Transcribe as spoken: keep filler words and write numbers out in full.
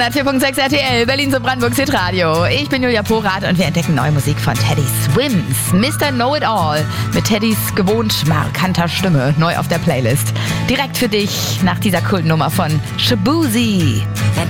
vier Punkt sechs R T L, Berlin so Brandenburgs Hitradio. Ich bin Julia Porath und wir entdecken neue Musik von Teddy Swims. Mister Know-It-All mit Teddys gewohnt markanter Stimme neu auf der Playlist. Direkt für dich nach dieser Kultnummer von Shaboozey.